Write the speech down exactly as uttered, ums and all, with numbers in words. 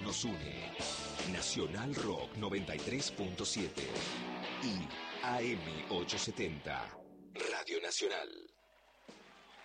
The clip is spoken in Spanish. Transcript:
nos une. Nacional Rock noventa y tres punto siete y A M ochocientos setenta, Radio Nacional.